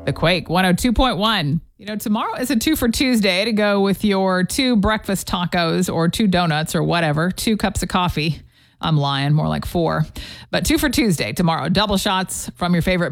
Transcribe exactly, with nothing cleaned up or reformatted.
The Quake one oh two point one. You know, tomorrow is a two for Tuesday to go with your two breakfast tacos or two donuts or whatever, two cups of coffee. I'm lying, more like four. But two for Tuesday tomorrow. Double shots from your favorite